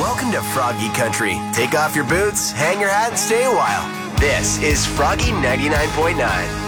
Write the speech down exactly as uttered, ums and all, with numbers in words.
Welcome to Froggy Country. Take off your boots, hang your hat, and stay a while. This is Froggy ninety-nine point nine.